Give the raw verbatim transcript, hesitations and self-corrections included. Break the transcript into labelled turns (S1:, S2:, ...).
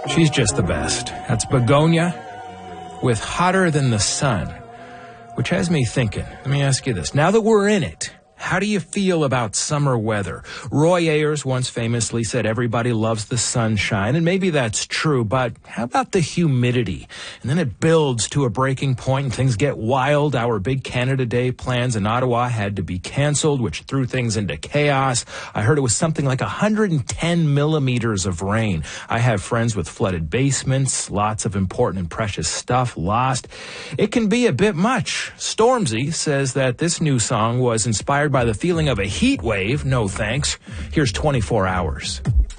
S1: She's just the best. That's Begonia with Hotter Than the Sun, which has me thinking. Let me ask you this. Now that we're in it, how do you feel about summer weather? Roy Ayers once famously said everybody loves the sunshine, and maybe that's true, but how about the humidity? And then it builds to a breaking point and things get wild. Our big Canada Day plans in Ottawa had to be canceled, which threw things into chaos. I heard it was something like one hundred ten millimeters of rain. I have friends with flooded basements, lots of important and precious stuff lost. It can be a bit much. Stormzy says that this new song was inspired by the feeling of a heat wave. No thanks. Here's twenty-four hours.